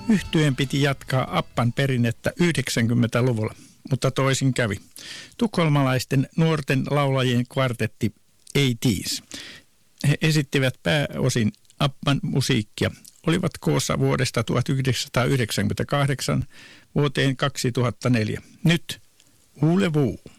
Yhtyeen piti jatkaa Appan perinnettä 90-luvulla, mutta toisin kävi. Tukholmalaisten nuorten laulajien kvartetti ATs. He esittivät pääosin Appan musiikkia. Olivat koossa vuodesta 1998 vuoteen 2004. Nyt Voulez-vous?